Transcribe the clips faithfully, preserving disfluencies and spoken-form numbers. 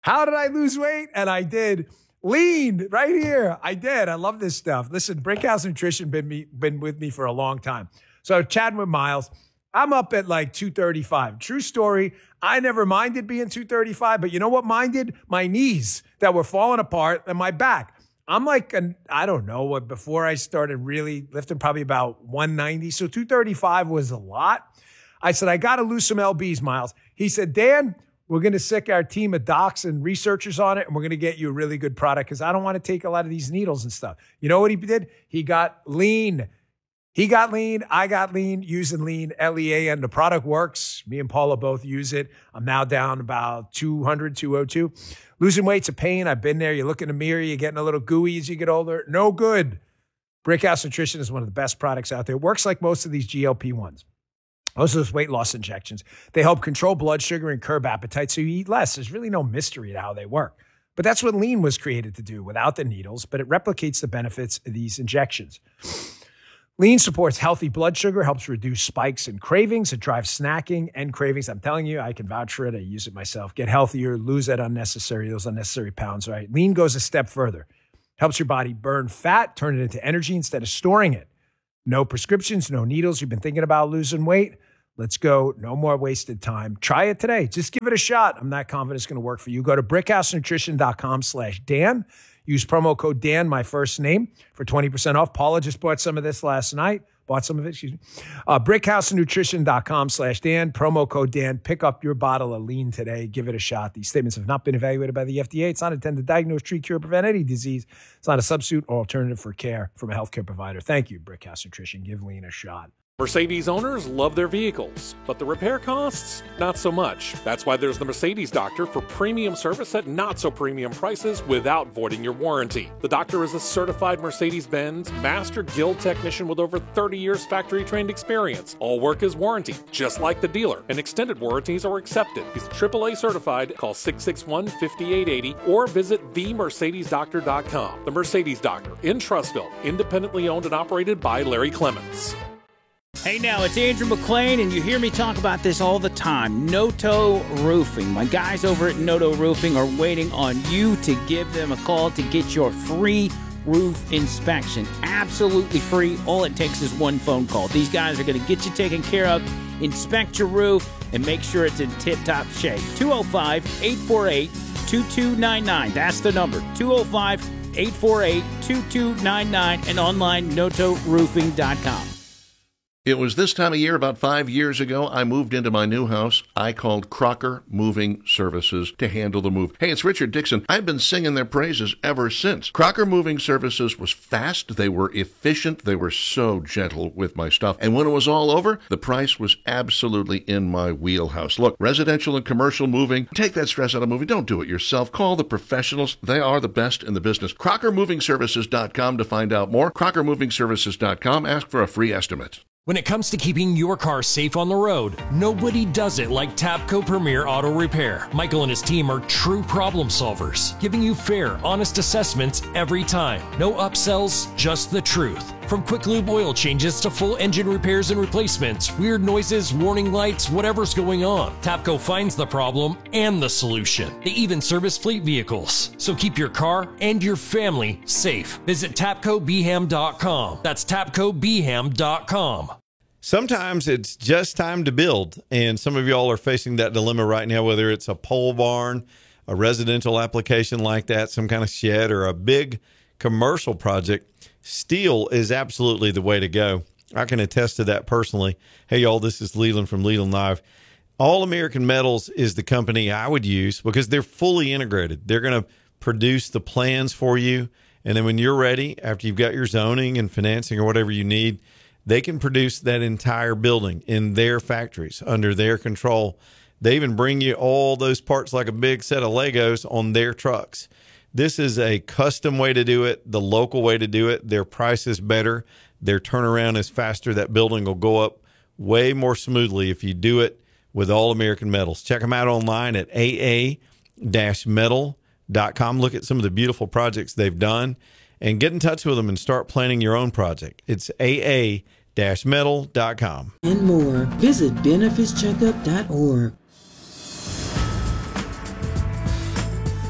How did I lose weight? And I did. Lean right here. I did. I love this stuff. Listen, Brickhouse Nutrition been me been with me for a long time. So chatting with Miles, I'm up at like two thirty-five. True story. I never minded being two thirty-five, but you know what minded? My knees that were falling apart and my back. I'm like, an, I don't know what, before I started really lifting, probably about one ninety. So two thirty-five was a lot. I said, I got to lose some L Bs, Miles. He said, Dan, we're going to sick our team of docs and researchers on it, and we're going to get you a really good product because I don't want to take a lot of these needles and stuff. You know what he did? He got lean. He got lean. I got lean using lean, L E A, and the product works. Me and Paula both use it. I'm now down about two hundred, two oh two. Losing weight's a pain. I've been there. You look in the mirror, you're getting a little gooey as you get older. No good. Brickhouse Nutrition is one of the best products out there. It works like most of these G L P ones. Most of those weight loss injections. They help control blood sugar and curb appetite so you eat less. There's really no mystery to how they work. But that's what lean was created to do without the needles, but it replicates the benefits of these injections. Lean supports healthy blood sugar, helps reduce spikes and cravings. It drives snacking and cravings. I'm telling you, I can vouch for it. I use it myself. Get healthier, lose that unnecessary, those unnecessary pounds, right? Lean goes a step further. Helps your body burn fat, turn it into energy instead of storing it. No prescriptions, no needles. You've been thinking about losing weight? Let's go. No more wasted time. Try it today. Just give it a shot. I'm not confident it's going to work for you. Go to brickhousenutrition.com slash Dan. Use promo code Dan, my first name, for twenty percent off. Paula just bought some of this last night. Bought some of it, excuse me. Uh, brickhousenutrition.com slash Dan. Promo code Dan. Pick up your bottle of lean today. Give it a shot. These statements have not been evaluated by the F D A. It's not intended to diagnose, treat, cure, prevent any disease. It's not a substitute or alternative for care from a healthcare provider. Thank you, Brickhouse Nutrition. Give lean a shot. Mercedes owners love their vehicles, but the repair costs, not so much. That's why there's the Mercedes Doctor for premium service at not so premium prices without voiding your warranty. The Doctor is a certified Mercedes-Benz Master Guild technician with over thirty years factory trained experience. All work is warranty, just like the dealer, and extended warranties are accepted. He's triple A certified. Call six six one, five eight eight zero or visit the mercedes doctor dot com. The Mercedes Doctor in Trussville, independently owned and operated by Larry Clements. Hey now, it's Andrew McLean, and you hear me talk about this all the time. Noto Roofing. My guys over at Noto Roofing are waiting on you to give them a call to get your free roof inspection. Absolutely free. All it takes is one phone call. These guys are going to get you taken care of, inspect your roof, and make sure it's in tip-top shape. two oh five, eight four eight, two two nine nine. That's the number. two oh five, eight four eight, two two nine nine and online noto roofing dot com. It was this time of year, about five years ago, I moved into my new house. I called Crocker Moving Services to handle the move. Hey, it's Richard Dixon. I've been singing their praises ever since. Crocker Moving Services was fast. They were efficient. They were so gentle with my stuff. And when it was all over, the price was absolutely in my wheelhouse. Look, residential and commercial moving, take that stress out of moving. Don't do it yourself. Call the professionals. They are the best in the business. crocker moving services dot com to find out more. crocker moving services dot com. Ask for a free estimate. When it comes to keeping your car safe on the road, nobody does it like Tapco Premier Auto Repair. Michael and his team are true problem solvers, giving you fair, honest assessments every time. No upsells, just the truth. From quick lube oil changes to full engine repairs and replacements, weird noises, warning lights, whatever's going on, Tapco finds the problem and the solution. They even service fleet vehicles. So keep your car and your family safe. Visit tapco b ham dot com. That's tapco b ham dot com. Sometimes it's just time to build, and some of y'all are facing that dilemma right now, whether it's a pole barn, a residential application like that, some kind of shed, or a big commercial project. Steel is absolutely the way to go. I can attest to that personally. Hey, y'all, this is Leland from Leland Live. All American Metals is the company I would use because they're fully integrated. They're going to produce the plans for you, and then when you're ready, after you've got your zoning and financing or whatever you need, they can produce that entire building in their factories under their control. They even bring you all those parts like a big set of Legos on their trucks. This is a custom way to do it, the local way to do it. Their price is better. Their turnaround is faster. That building will go up way more smoothly if you do it with All American Metals. Check them out online at a a dash metal dot com. Look at some of the beautiful projects they've done and get in touch with them and start planning your own project. It's a a dash metal dot com. And more. Visit benefits checkup dot org.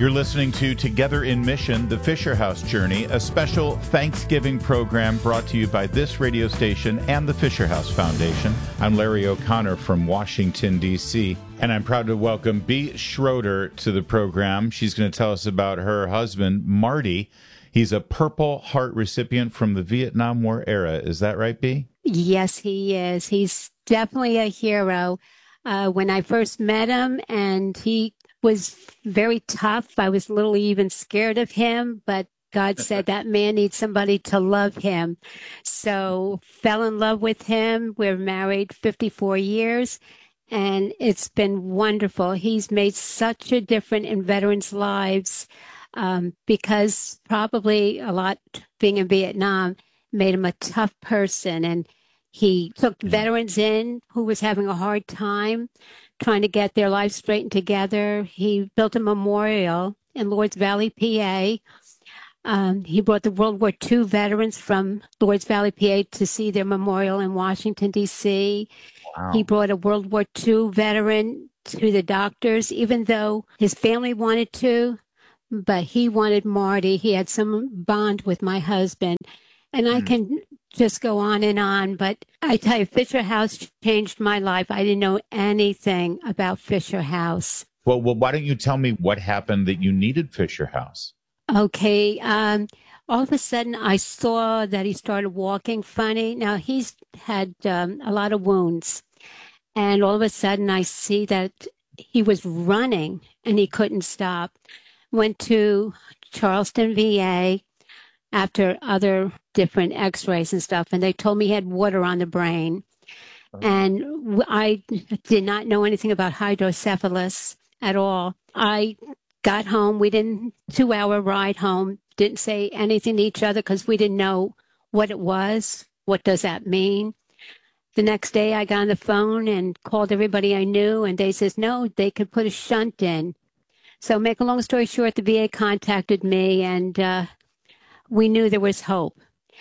You're listening to Together in Mission, the Fisher House Journey, a special Thanksgiving program brought to you by this radio station and the Fisher House Foundation. I'm Larry O'Connor from Washington, D C, and I'm proud to welcome Bea Schroeder to the program. She's going to tell us about her husband, Marty. He's a Purple Heart recipient from the Vietnam War era. Is that right, Bea? Yes, he is. He's definitely a hero. Uh, when I first met him, and he was very tough. I was a little even scared of him, but God said that man needs somebody to love him. So fell in love with him. We're married fifty-four years, and it's been wonderful. He's made such a difference in veterans' lives um, because probably a lot being in Vietnam made him a tough person. And he took veterans in who was having a hard time trying to get their lives straightened together. He built a memorial in Lords Valley, P A. Um, he brought the World War Two veterans from Lords Valley, P A to see their memorial in Washington, D C. Wow. He brought a World War Two veteran to the doctors, even though his family wanted to, but he wanted Marty. He had some bond with my husband. And I can just go on and on, but I tell you, Fisher House changed my life. I didn't know anything about Fisher House. Well, well, why don't you tell me what happened that you needed Fisher House? Okay. Um, all of a sudden, I saw that he started walking funny. Now, he's had um, a lot of wounds. And all of a sudden, I see that he was running and he couldn't stop. Went to Charleston, V A, after other different x-rays and stuff, and they told me he had water on the brain. And I did not know anything about hydrocephalus at all. I got home. We didn't, two-hour ride home, didn't say anything to each other because we didn't know what it was. What does that mean? The next day, I got on the phone and called everybody I knew, and they says, no, they could put a shunt in. So make a long story short, the V A contacted me, and uh, we knew there was hope.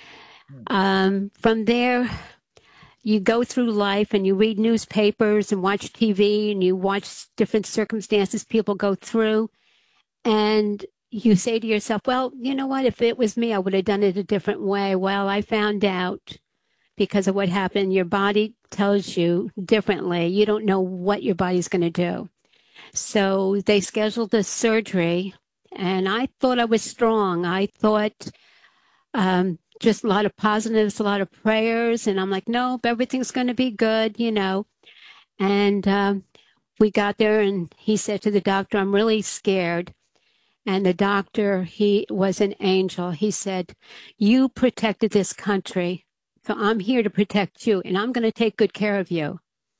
Um, from there, you go through life and you read newspapers and watch T V and you watch different circumstances people go through. And you say to yourself, well, you know what? If it was me, I would have done it a different way. Well, I found out because of what happened, your body tells you differently. You don't know what your body's going to do. So they scheduled a surgery. And I thought I was strong. I thought um, just a lot of positives, a lot of prayers. And I'm like, nope, everything's going to be good, you know. And um, we got there and he said to the doctor, I'm really scared. And the doctor, he was an angel. He said, you protected this country. So I'm here to protect you and I'm going to take good care of you.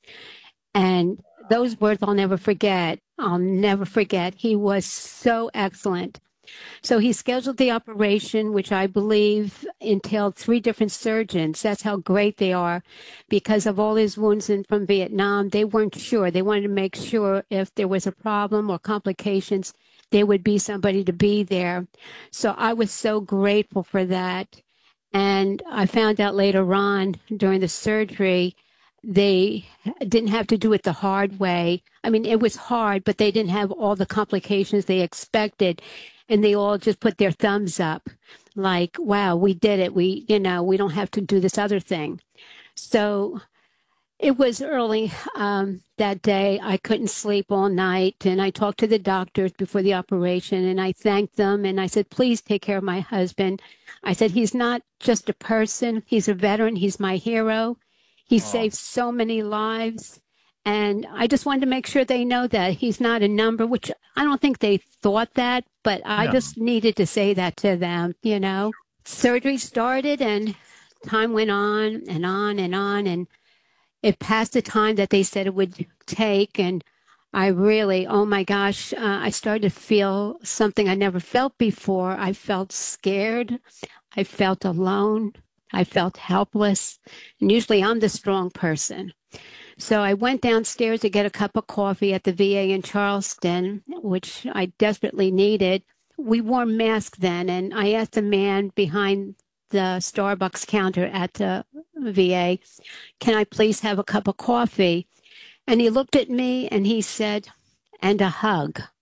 And those words I'll never forget. I'll never forget. He was so excellent. So he scheduled the operation, which I believe entailed three different surgeons. That's how great they are. Because of all his wounds in, from Vietnam, they weren't sure. They wanted to make sure if there was a problem or complications, there would be somebody to be there. So I was so grateful for that. And I found out later on during the surgery, they didn't have to do it the hard way. I mean, it was hard, but they didn't have all the complications they expected. And they all just put their thumbs up like, wow, we did it. We, you know, we don't have to do this other thing. So it was early um, that day. I couldn't sleep all night. And I talked to the doctors before the operation and I thanked them. And I said, please take care of my husband. I said, he's not just a person. He's a veteran. He's my hero. He saved so many lives. And I just wanted to make sure they know that he's not a number, which I don't think they thought that, but I no. just needed to say that to them, you know. Surgery started and time went on and on and on. And it passed the time that they said it would take. And I really, oh my gosh, uh, I started to feel something I never felt before. I felt scared. I felt alone. I felt helpless. And usually I'm the strong person. So I went downstairs to get a cup of coffee at the V A in Charleston, which I desperately needed. We wore masks then, and I asked a man behind the Starbucks counter at the V A, can I please have a cup of coffee? And he looked at me and he said, and a hug.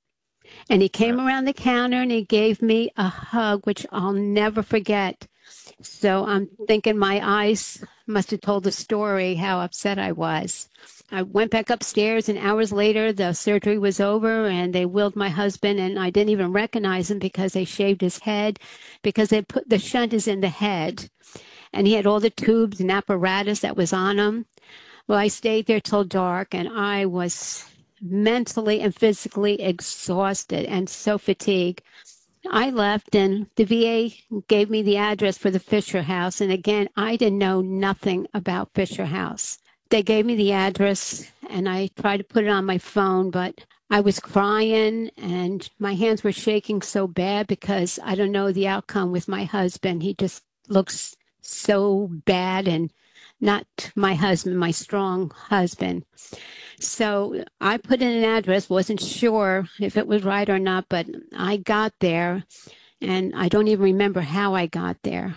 And he came around the counter and he gave me a hug, which I'll never forget. So I'm thinking my eyes must have told the story how upset I was. I went back upstairs, and hours later, the surgery was over, and they wheeled my husband, and I didn't even recognize him because they shaved his head, because they put the shunt is in the head, and he had all the tubes and apparatus that was on him. Well, I stayed there till dark, and I was mentally and physically exhausted and so fatigued. I left, and the V A gave me the address for the Fisher House, and again, I didn't know nothing about Fisher House. They gave me the address, and I tried to put it on my phone, but I was crying, and my hands were shaking so bad because I don't know the outcome with my husband. He just looks so bad, and not my husband, my strong husband. So I put in an address, wasn't sure if it was right or not, but I got there, and I don't even remember how I got there.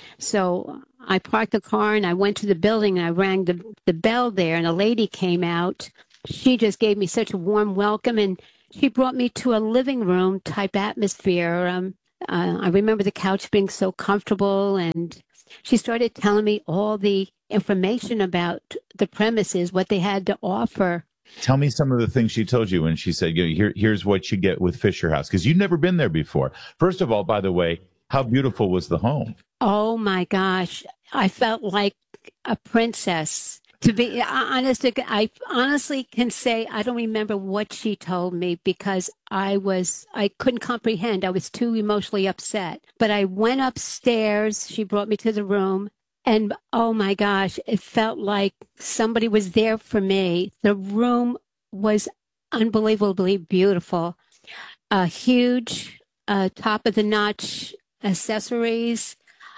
So I parked the car and I went to the building and I rang the, the bell there, and a lady came out. She just gave me such a warm welcome, and she brought me to a living room type atmosphere. Um, uh, I remember the couch being so comfortable, and she started telling me all the information about the premises, what they had to offer. Tell me some of the things she told you when she said, you know, Here, here's what you get with Fisher House, because you'd never been there before. First of all, by the way, how beautiful was the home? Oh, my gosh. I felt like a princess. To be honest, I honestly can say I don't remember what she told me because I was, I couldn't comprehend. I was too emotionally upset. But I went upstairs. She brought me to the room. And oh my gosh, it felt like somebody was there for me. The room was unbelievably beautiful. A huge, uh, top of the notch accessories,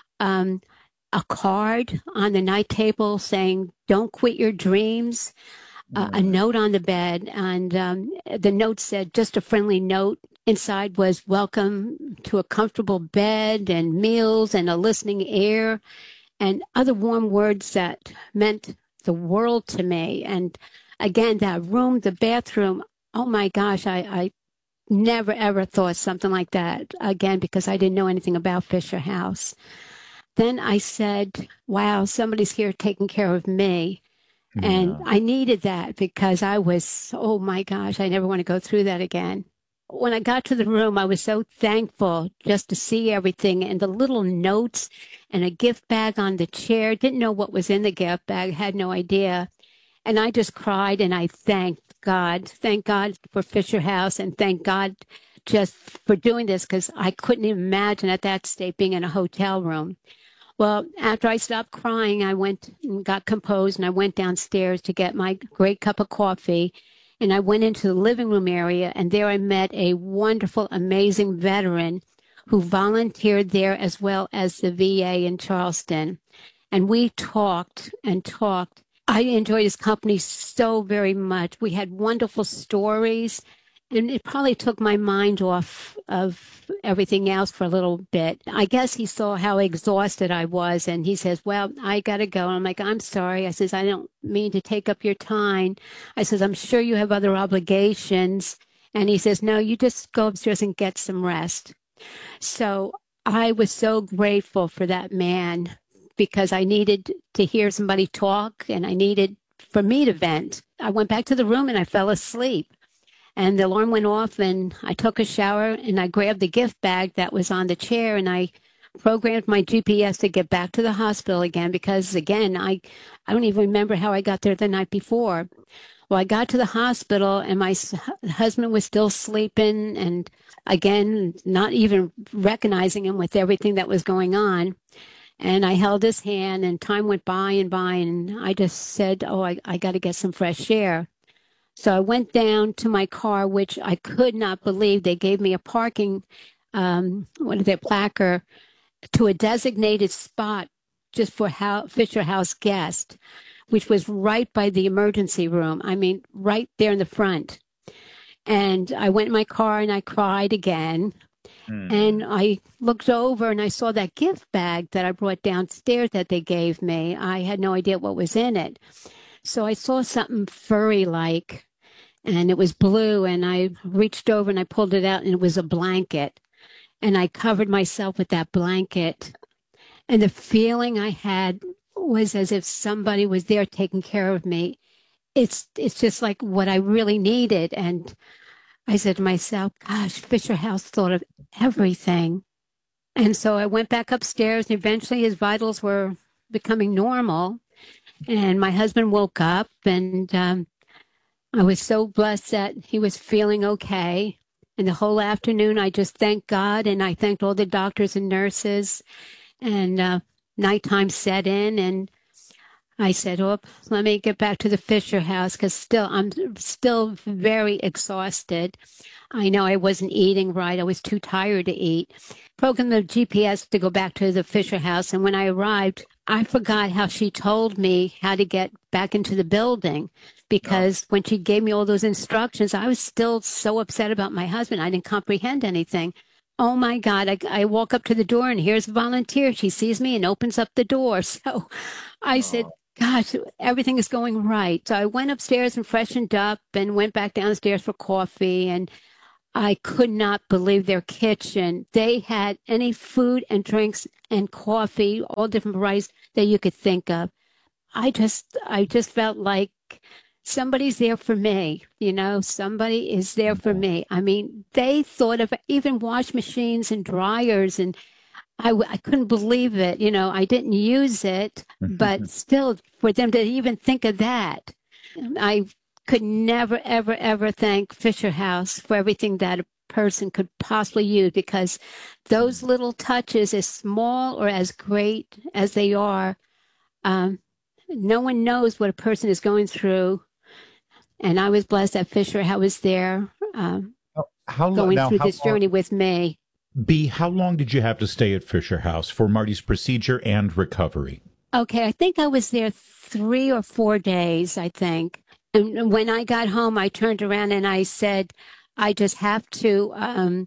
um, a card on the night table saying, "Don't quit your dreams," uh, a note on the bed. And um, the note said, just a friendly note. Inside was welcome to a comfortable bed and meals and a listening ear, and other warm words that meant the world to me. And again, that room, the bathroom, oh my gosh, I, I never, ever thought something like that again because I didn't know anything about Fisher House. Then I said, wow, somebody's here taking care of me. Yeah. And I needed that because I was, oh my gosh, I never want to go through that again. When I got to the room, I was so thankful just to see everything and the little notes and a gift bag on the chair. Didn't know what was in the gift bag, had no idea. And I just cried and I thanked God. Thank God for Fisher House and thank God just for doing this because I couldn't imagine at that state being in a hotel room. Well, after I stopped crying, I went and got composed and I went downstairs to get my great cup of coffee. And I went into the living room area, and there I met a wonderful, amazing veteran who volunteered there as well as the V A in Charleston. And we talked and talked. I enjoyed his company so very much. We had wonderful stories, and it probably took my mind off of everything else for a little bit. I guess he saw how exhausted I was, and he says, well, I got to go. And I'm like, I'm sorry. I says, I don't mean to take up your time. I says, I'm sure you have other obligations. And he says, no, you just go upstairs and get some rest. So I was so grateful for that man because I needed to hear somebody talk, and I needed for me to vent. I went back to the room and I fell asleep. And the alarm went off, and I took a shower, and I grabbed the gift bag that was on the chair, and I programmed my G P S to get back to the hospital again because, again, I, I don't even remember how I got there the night before. Well, I got to the hospital, and my husband was still sleeping, and, again, not even recognizing him with everything that was going on. And I held his hand, and time went by and by, and I just said, oh, I, I got to get some fresh air. So I went down to my car, which I could not believe. They gave me a parking, um, what is it, placard to a designated spot just for how, Fisher House guests, which was right by the emergency room. I mean, right there in the front. And I went in my car and I cried again. Mm. And I looked over and I saw that gift bag that I brought downstairs that they gave me. I had no idea what was in it. So I saw something furry like. and it was blue, and I reached over and I pulled it out, and it was a blanket, and I covered myself with that blanket, and the feeling I had was as if somebody was there taking care of me. It's it's just like what I really needed. And I said to myself, gosh, Fisher House thought of everything. And so I went back upstairs, and eventually his vitals were becoming normal. And my husband woke up, and um, I was so blessed that he was feeling okay. And the whole afternoon, I just thanked God, and I thanked all the doctors and nurses. And uh, nighttime set in, and I said, oh, let me get back to the Fisher House, because still, I'm still very exhausted. I know I wasn't eating right. I was too tired to eat. Programmed the G P S to go back to the Fisher House, and when I arrived, I forgot how she told me how to get back into the building, because when she gave me all those instructions, I was still so upset about my husband. I didn't comprehend anything. Oh, my God. I, I walk up to the door, and here's a volunteer. She sees me and opens up the door. So I said, gosh, everything is going right. So I went upstairs and freshened up and went back downstairs for coffee. And I could not believe their kitchen. They had any food and drinks and coffee, all different varieties that you could think of. I just, I just felt like somebody's there for me, you know, somebody is there for me. I mean, they thought of even wash machines and dryers, and I, I couldn't believe it. You know, I didn't use it, but still for them to even think of that, I could never, ever, ever thank Fisher House for everything that a person could possibly use, because those little touches, as small or as great as they are, um, no one knows what a person is going through. And I was blessed that Fisher House was there um, how, going now, through how this long, journey with me. B, how long did you have to stay at Fisher House for Marty's procedure and recovery? Okay, I think I was there three or four days, I think. And when I got home, I turned around and I said, I just have to um,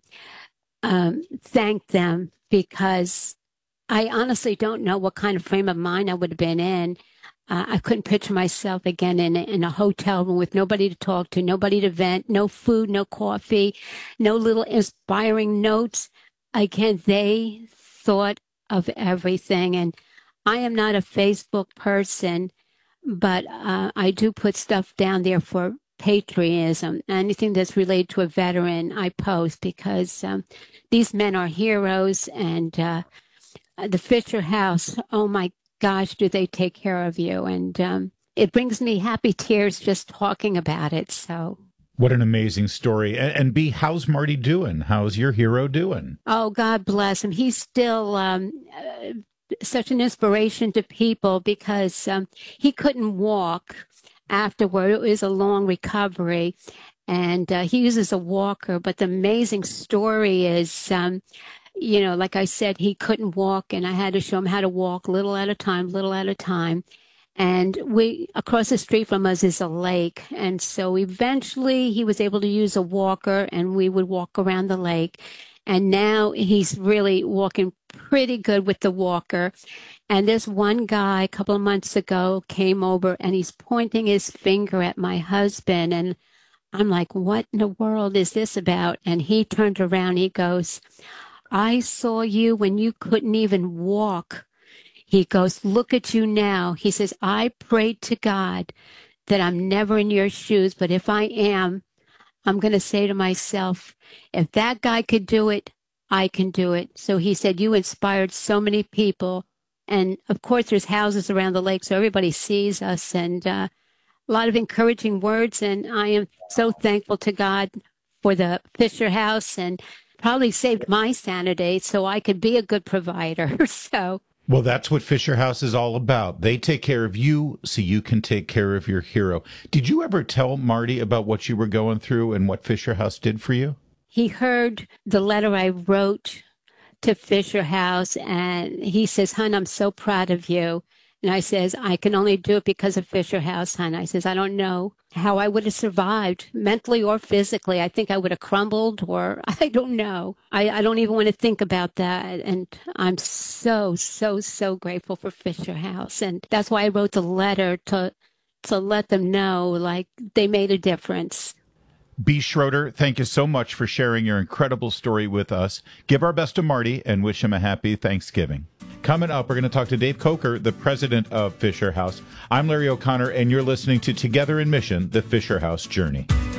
um, thank them, because I honestly don't know what kind of frame of mind I would have been in. Uh, I couldn't picture myself again in a, in a hotel room with nobody to talk to, nobody to vent, no food, no coffee, no little inspiring notes. Again, they thought of everything. And I am not a Facebook person, but uh, I do put stuff down there for patriotism. Anything that's related to a veteran, I post, because um, these men are heroes. And uh, the Fisher House, oh my gosh, do they take care of you. And um, it brings me happy tears just talking about it. So what an amazing story. And, and B, how's Marty doing? How's your hero doing? Oh, God bless him. He's still um, uh, such an inspiration to people, because um, he couldn't walk afterward. It was a long recovery. And uh, he uses a walker. But the amazing story is, um, you know, like I said, he couldn't walk, and I had to show him how to walk little at a time, little at a time. And we, across the street from us is a lake. And so eventually he was able to use a walker, and we would walk around the lake. And now he's really walking pretty good with the walker. And this one guy a couple of months ago came over, and he's pointing his finger at my husband. And I'm like, what in the world is this about? And he turned around, he goes, I saw you when you couldn't even walk. He goes, look at you now. He says, I prayed to God that I'm never in your shoes, but if I am, I'm going to say to myself, if that guy could do it, I can do it. So he said, you inspired so many people. And of course, there's houses around the lake, so everybody sees us, and uh, a lot of encouraging words. And I am so thankful to God for the Fisher House, and probably saved my sanity so I could be a good provider. So, well, that's what Fisher House is all about. They take care of you so you can take care of your hero. Did you ever tell Marty about what you were going through and what Fisher House did for you? He heard the letter I wrote to Fisher House, and he says, hon, I'm so proud of you. And I says, I can only do it because of Fisher House, hon. I says, I don't know how I would have survived mentally or physically. I think I would have crumbled, or I don't know. I, I don't even want to think about that. And I'm so, so, so grateful for Fisher House. And that's why I wrote the letter, to to let them know, like, they made a difference. B. Schroeder, thank you so much for sharing your incredible story with us. Give our best to Marty and wish him a happy Thanksgiving. Coming up, we're going to talk to Dave Coker, the president of Fisher House. I'm Larry O'Connor, and you're listening to Together in Mission, the Fisher House Journey.